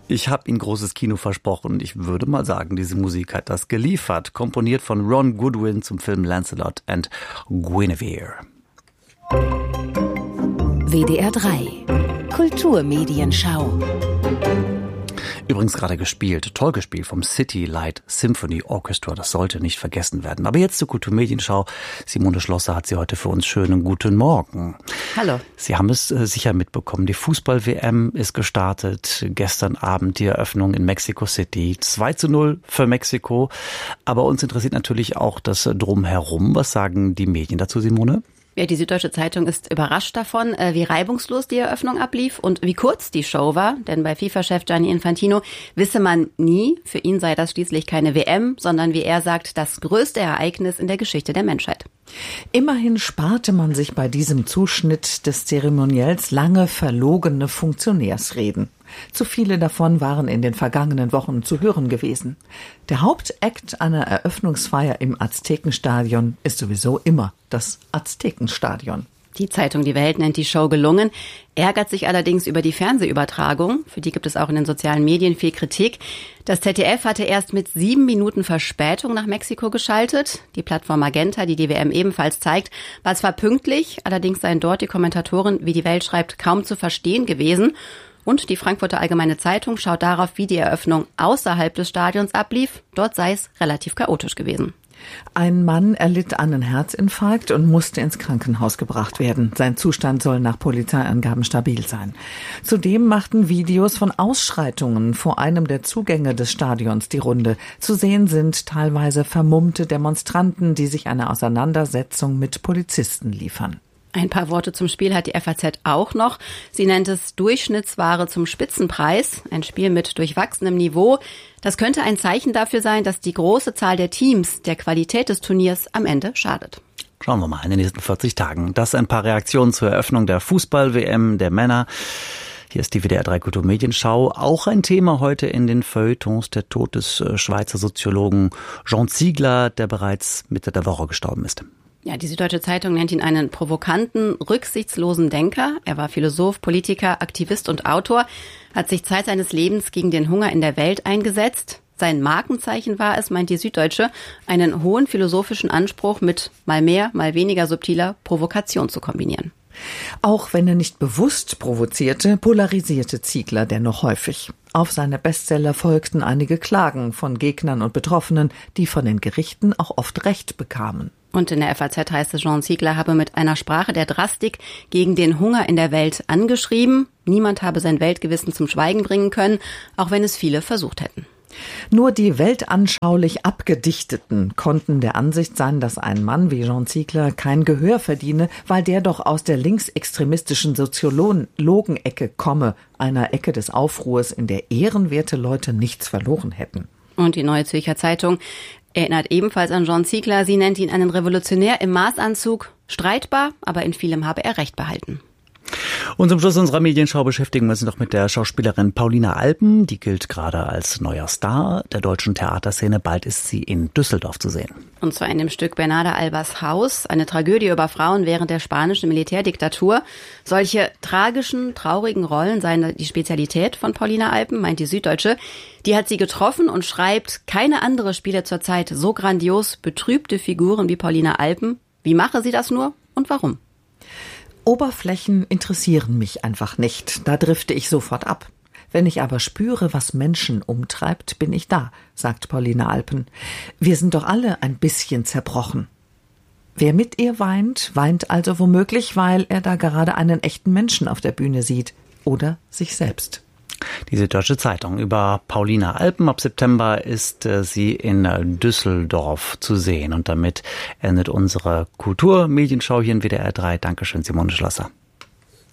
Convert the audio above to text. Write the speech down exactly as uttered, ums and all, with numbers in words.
Ich habe Ihnen großes Kino versprochen. Ich würde mal sagen, diese Musik hat das geliefert. Komponiert von Ron Goodwin zum Film Lancelot and Guinevere. W D R drei Kulturmedienschau. Übrigens gerade gespielt, toll gespielt vom City Light Symphony Orchestra. Das sollte nicht vergessen werden. Aber jetzt zur Kulturmedienschau. Simone Schlosser hat sie heute für uns. Schönen guten Morgen. Hallo. Sie haben es äh, sicher mitbekommen. Die Fußball-W M ist gestartet. Gestern Abend die Eröffnung in Mexico City. zwei zu null für Mexiko. Aber uns interessiert natürlich auch das Drumherum. Was sagen die Medien dazu, Simone? Ja, die Süddeutsche Zeitung ist überrascht davon, wie reibungslos die Eröffnung ablief und wie kurz die Show war. Denn bei FIFA-Chef Gianni Infantino wisse man nie, für ihn sei das schließlich keine W M, sondern wie er sagt, das größte Ereignis in der Geschichte der Menschheit. Immerhin sparte man sich bei diesem Zuschnitt des Zeremoniells lange verlogene Funktionärsreden. Zu viele davon waren in den vergangenen Wochen zu hören gewesen. Der Hauptakt einer Eröffnungsfeier im Aztekenstadion ist sowieso immer das Aztekenstadion. Die Zeitung Die Welt nennt die Show gelungen, ärgert sich allerdings über die Fernsehübertragung. Für die gibt es auch in den sozialen Medien viel Kritik. Das Z D F hatte erst mit sieben Minuten Verspätung nach Mexiko geschaltet. Die Plattform Magenta, die die W M ebenfalls zeigt, war zwar pünktlich, allerdings seien dort die Kommentatoren, wie die Welt schreibt, kaum zu verstehen gewesen. Und die Frankfurter Allgemeine Zeitung schaut darauf, wie die Eröffnung außerhalb des Stadions ablief. Dort sei es relativ chaotisch gewesen. Ein Mann erlitt einen Herzinfarkt und musste ins Krankenhaus gebracht werden. Sein Zustand soll nach Polizeiangaben stabil sein. Zudem machten Videos von Ausschreitungen vor einem der Zugänge des Stadions die Runde. Zu sehen sind teilweise vermummte Demonstranten, die sich eine Auseinandersetzung mit Polizisten liefern. Ein paar Worte zum Spiel hat die F A Z auch noch. Sie nennt es Durchschnittsware zum Spitzenpreis. Ein Spiel mit durchwachsenem Niveau. Das könnte ein Zeichen dafür sein, dass die große Zahl der Teams der Qualität des Turniers am Ende schadet. Schauen wir mal in den nächsten vierzig Tagen. Das ein paar Reaktionen zur Eröffnung der Fußball-W M der Männer. Hier ist die W D R drei Kulturmedienschau. Auch ein Thema heute in den Feuilletons, der Tod des Schweizer Soziologen Jean Ziegler, der bereits Mitte der Woche gestorben ist. Ja, die Süddeutsche Zeitung nennt ihn einen provokanten, rücksichtslosen Denker. Er war Philosoph, Politiker, Aktivist und Autor, hat sich Zeit seines Lebens gegen den Hunger in der Welt eingesetzt. Sein Markenzeichen war es, meint die Süddeutsche, einen hohen philosophischen Anspruch mit mal mehr, mal weniger subtiler Provokation zu kombinieren. Auch wenn er nicht bewusst provozierte, polarisierte Ziegler dennoch häufig. Auf seine Bestseller folgten einige Klagen von Gegnern und Betroffenen, die von den Gerichten auch oft Recht bekamen. Und in der F A Z heißt es, Jean Ziegler habe mit einer Sprache der Drastik gegen den Hunger in der Welt angeschrieben. Niemand habe sein Weltgewissen zum Schweigen bringen können, auch wenn es viele versucht hätten. Nur die weltanschaulich Abgedichteten konnten der Ansicht sein, dass ein Mann wie Jean Ziegler kein Gehör verdiene, weil der doch aus der linksextremistischen Soziologen-Ecke komme, einer Ecke des Aufruhrs, in der ehrenwerte Leute nichts verloren hätten. Und die Neue Zürcher Zeitung erinnert ebenfalls an Jean Ziegler. Sie nennt ihn einen Revolutionär im Maßanzug. Streitbar, aber in vielem habe er Recht behalten. Und zum Schluss unserer Medienschau beschäftigen wir uns noch mit der Schauspielerin Paulina Alpen. Die gilt gerade als neuer Star der deutschen Theaterszene. Bald ist sie in Düsseldorf zu sehen. Und zwar in dem Stück Bernarda Albas Haus, eine Tragödie über Frauen während der spanischen Militärdiktatur. Solche tragischen, traurigen Rollen seien die Spezialität von Paulina Alpen, meint die Süddeutsche. Die hat sie getroffen und schreibt, keine andere spiele zurzeit so grandios betrübte Figuren wie Paulina Alpen. Wie mache sie das nur und warum? Oberflächen interessieren mich einfach nicht. Da drifte ich sofort ab. Wenn ich aber spüre, was Menschen umtreibt, bin ich da, sagt Paulina Alpen. Wir sind doch alle ein bisschen zerbrochen. Wer mit ihr weint, weint also womöglich, weil er da gerade einen echten Menschen auf der Bühne sieht. Oder sich selbst. Die Süddeutsche Zeitung über Paulina Alpen. Ab September ist äh, sie in äh, Düsseldorf zu sehen. Und damit endet unsere Kulturmedienschau hier in W D R drei. Dankeschön, Simone Schlosser.